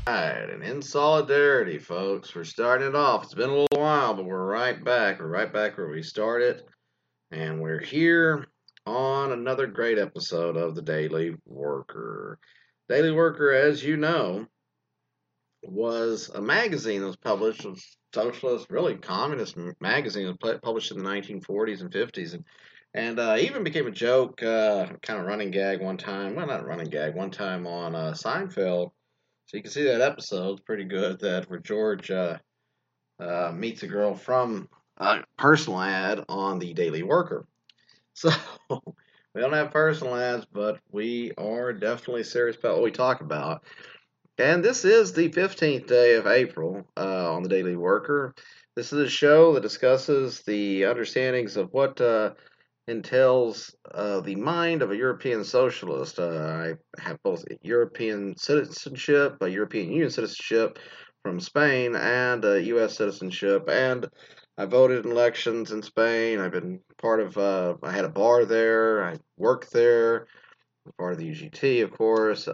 Right, and in solidarity, folks, we're starting it off. It's been a little while, but we're right back. We're right back where we started, and we're here on another great episode of the Daily Worker. Daily Worker, as you know, was a magazine that was published, a socialist, really communist magazine. It was published in the 1940s and 50s, and even became a joke, kind of running gag one time. Well, not running gag, one time on Seinfeld. So you can see that episode's pretty good. That where George meets a girl from a personal ad on the Daily Worker. So we don't have personal ads, but we are definitely serious about what we talk about. And this is the 15th day of April on the Daily Worker. This is a show that discusses the understandings of what entails the mind of a European socialist. I have both European citizenship, a European Union citizenship from Spain, and a U.S. citizenship. And I voted in elections in Spain. I've been part of, I had a bar there. I worked there, part of the UGT, of course.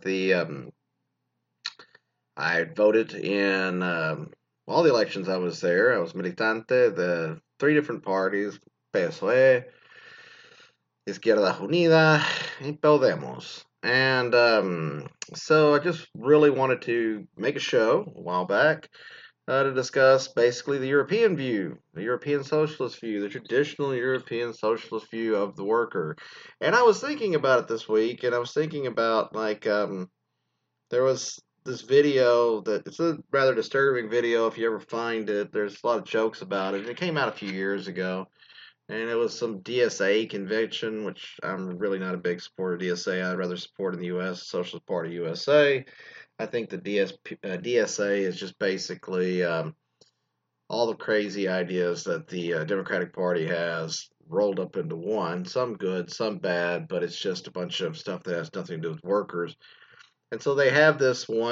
I voted in all the elections I was there. I was militante, the three different parties, PSOE, Izquierda Unida, y Podemos. And so I just really wanted to make a show a while back to discuss basically the European view, the European socialist view, the traditional European socialist view of the worker. And I was thinking about it this week, and I was thinking about there was this video that it's a rather disturbing video if you ever find it. There's a lot of jokes about it. It came out a few years ago, and it was some DSA convention, which I'm really not a big supporter of DSA. I'd rather support in the U.S. Socialist Party USA. I think the DSA is just basically all the crazy ideas that the Democratic Party has rolled up into one. Some good, some bad, but it's just a bunch of stuff that has nothing to do with workers. And so they have this one